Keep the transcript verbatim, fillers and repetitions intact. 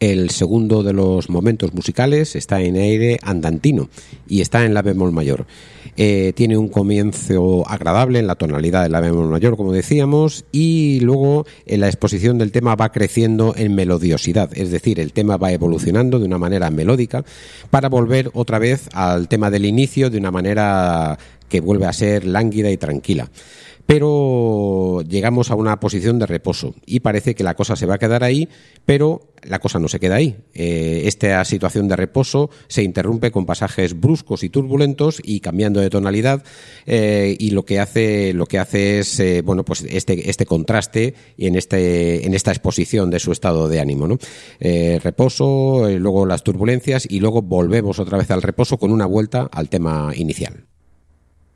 El segundo de los momentos musicales está en aire andantino y está en la bemol mayor. Eh, tiene un comienzo agradable en la tonalidad de la bemol mayor, como decíamos, y luego en la exposición del tema va creciendo en melodiosidad, es decir, el tema va evolucionando de una manera melódica para volver otra vez al tema del inicio de una manera que vuelve a ser lánguida y tranquila. Pero llegamos a una posición de reposo y parece que la cosa se va a quedar ahí, pero la cosa no se queda ahí. Eh, esta situación de reposo se interrumpe con pasajes bruscos y turbulentos y cambiando de tonalidad, eh, y lo que hace lo que hace es eh, bueno pues este este contraste y en este en esta exposición de su estado de ánimo, ¿no? Eh, reposo, eh, luego las turbulencias y luego volvemos otra vez al reposo con una vuelta al tema inicial.